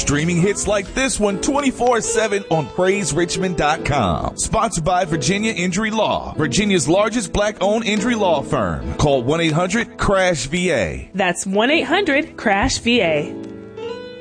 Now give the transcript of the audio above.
Streaming hits like this one 24/7 on PraiseRichmond.com. Sponsored by Virginia Injury Law, Virginia's largest black-owned injury law firm. Call 1-800-CRASH-VA. That's 1-800-CRASH-VA.